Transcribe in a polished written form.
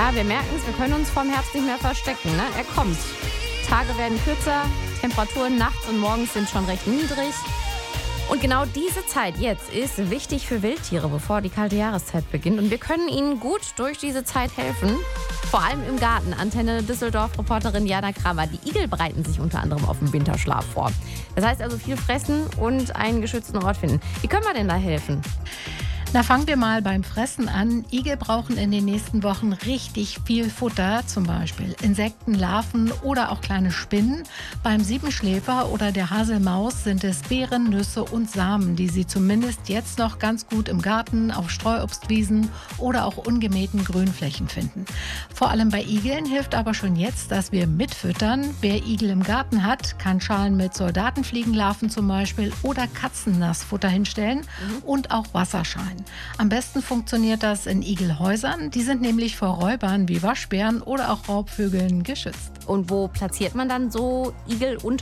Ja, wir merken es, wir können uns vom Herbst nicht mehr verstecken. Ne? Er kommt. Tage werden kürzer, Temperaturen nachts und morgens sind schon recht niedrig. Und genau diese Zeit jetzt ist wichtig für Wildtiere, bevor die kalte Jahreszeit beginnt. Und wir können ihnen gut durch diese Zeit helfen. Vor allem im Garten. Antenne Düsseldorf-Reporterin Jana Kramer. Die Igel bereiten sich unter anderem auf den Winterschlaf vor. Das heißt also viel fressen und einen geschützten Ort finden. Wie können wir denn da helfen? Na, fangen wir mal beim Fressen an. Igel brauchen in den nächsten Wochen richtig viel Futter, zum Beispiel Insekten, Larven oder auch kleine Spinnen. Beim Siebenschläfer oder der Haselmaus sind es Beeren, Nüsse und Samen, die sie zumindest jetzt noch ganz gut im Garten, auf Streuobstwiesen oder auch ungemähten Grünflächen finden. Vor allem bei Igeln hilft aber schon jetzt, dass wir mitfüttern. Wer Igel im Garten hat, kann Schalen mit Soldatenfliegenlarven zum Beispiel oder Katzennassfutter hinstellen und auch Wasserschalen. Am besten funktioniert das in Igelhäusern. Die sind nämlich vor Räubern wie Waschbären oder auch Raubvögeln geschützt. Und wo platziert man dann so Igel